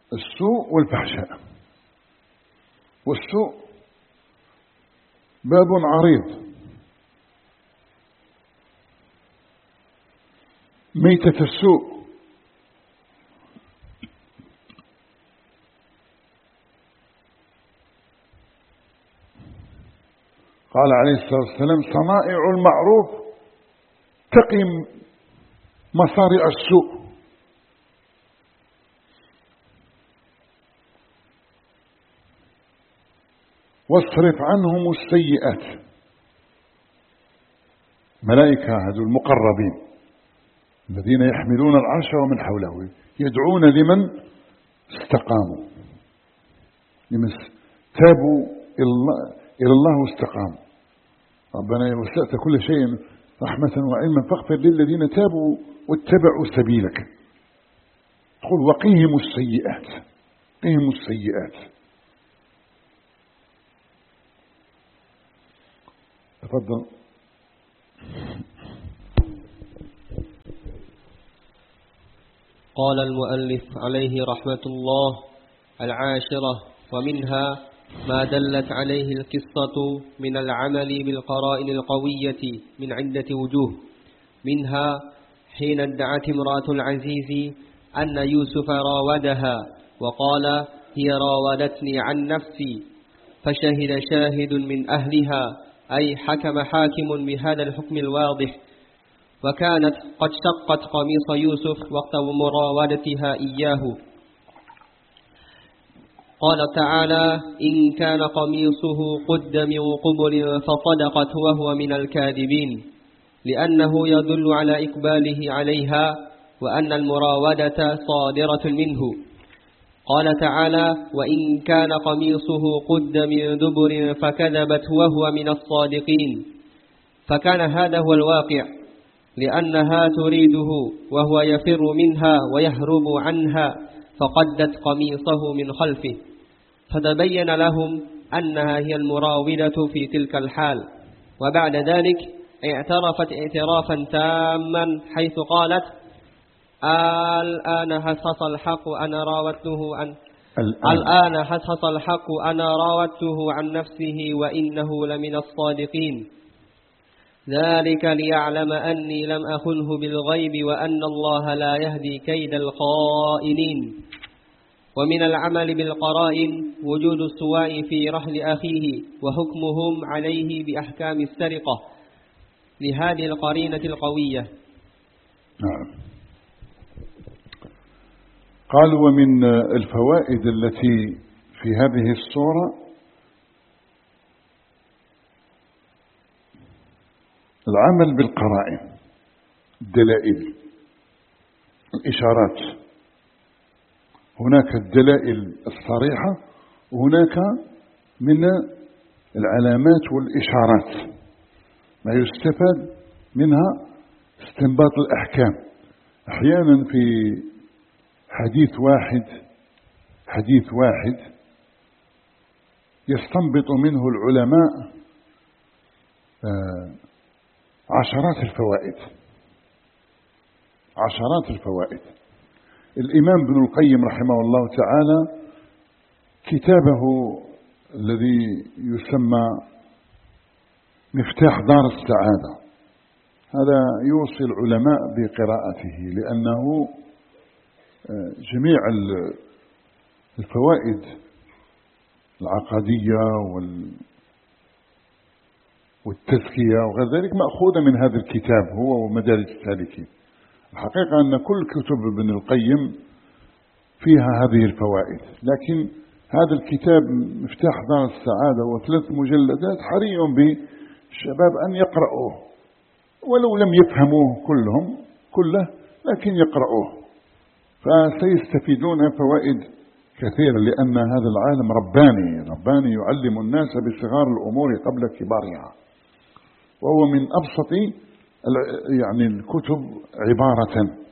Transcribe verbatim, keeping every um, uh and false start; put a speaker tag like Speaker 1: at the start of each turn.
Speaker 1: السوء والفحشاء. والسوء باب عريض، ميتة السوء قال عليه الصلاة والسلام: صنائع المعروف تقي مصارع السوء. واصرف عنهم السيئات. ملائكة هذو المقربين الذين يحملون العرش ومن حوله يدعون لمن استقاموا، لمن تابوا إلى الله واستقاموا. ربنا وسعت كل شيء رحمة وعلما فاغفر للذين تابوا واتبعوا سبيلك. قل وقيهم السيئات، قيهم السيئات. تفضل.
Speaker 2: قال المؤلف عليه رحمة الله: العاشرة: ومنها ما دلت عليه القصة من العمل بالقرائن القوية من عدة وجوه. منها حين ادعت امرأة العزيز أن يوسف راودها وقال: هي راودتني عن نفسي، فشهد شاهد من أهلها، أي حكم حاكم بهذا الحكم الواضح، وكانت قد شقت قميص يوسف وقت مراودتها إياه. قال تعالى: إن كان قميصه قد من قبل فصدقت وهو من الكاذبين، لأنه يدل على إقباله عليها وأن المراودة صادرة منه. قال تعالى: وإن كان قميصه قد من دبر فكذبت وهو من الصادقين، فكان هذا هو الواقع، لأنها تريده وهو يفر منها ويهرب عنها، فقدت قميصه من خلفه، فتبين لهم أنها هي المراودة في تلك الحال. وبعد ذلك اعترفت اعترافا تاما حيث قالت: الآن حصل الحق أنا راودته عن الآن حصل الحق أنا راودته عن نفسه وإنه لمن الصادقين، ذلك ليعلم أني لم أخنه بالغيب وأن الله لا يهدي كيد الخائنين. ومن العمل بالقرائن وجود السواء في رحل أخيه وحكمهم عليه بأحكام السرقة لهذه القرينة القوية.
Speaker 1: نعم. قال: ومن الفوائد التي في هذه الصورة العمل بالقرائن، الدلائل، الإشارات. هناك الدلائل الصريحة وهناك من العلامات والإشارات ما يستفاد منها استنباط الأحكام. أحيانا في حديث واحد حديث واحد يستنبط منه العلماء عشرات الفوائد عشرات الفوائد. الإمام ابن القيم رحمه الله تعالى كتابه الذي يسمى مفتاح دار السعادة هذا يوصي العلماء بقراءته، لأنه جميع الفوائد العقدية والتزكية وغير ذلك مأخوذة من هذا الكتاب هو ومدارج السالكين. الحقيقة أن كل كتب ابن القيم فيها هذه الفوائد، لكن هذا الكتاب مفتاح دار السعادة وثلاث مجلدات حري بالشباب أن يقرأوه، ولو لم يفهموه كلهم كله لكن يقرأوه، فسيستفيدون فوائد كثيرة، لأن هذا العالم رباني رباني يعلم الناس بصغار الأمور قبل كبارها، وهو من أبسط يعني الكتب عبارة.